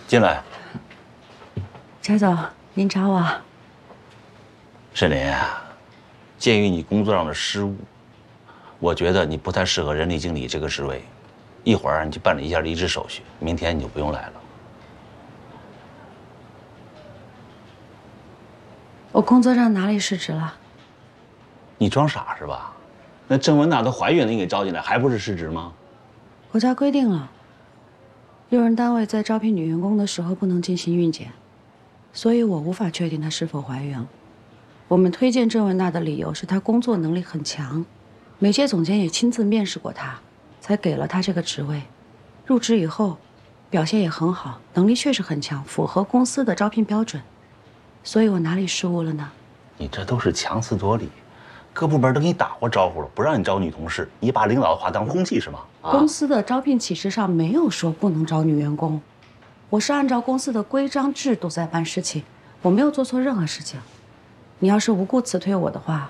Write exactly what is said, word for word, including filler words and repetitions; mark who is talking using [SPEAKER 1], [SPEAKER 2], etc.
[SPEAKER 1] 进来。
[SPEAKER 2] 翟总，您找我？
[SPEAKER 1] 沈林啊，鉴于你工作上的失误，我觉得你不太适合人力经理这个职位。一会儿你去办理一下离职手续，明天你就不用来了。
[SPEAKER 2] 我工作上哪里失职了？
[SPEAKER 1] 你装傻是吧？那郑文娜都怀孕了，你给招进来，还不是失职吗？
[SPEAKER 2] 国家规定了，用人单位在招聘女员工的时候不能进行孕检，所以我无法确定她是否怀孕了。我们推荐郑文娜的理由是她工作能力很强，美界总监也亲自面试过她，才给了她这个职位。入职以后，表现也很好，能力确实很强，符合公司的招聘标准。所以我哪里失误了呢？
[SPEAKER 1] 你这都是强词夺理，各部门都给你打过招呼了，不让你招女同事，你把领导的话当空气是吗？啊、
[SPEAKER 2] 公司的招聘启事上没有说不能招女员工，我是按照公司的规章制度在办事情，我没有做错任何事情。你要是无故辞退我的话，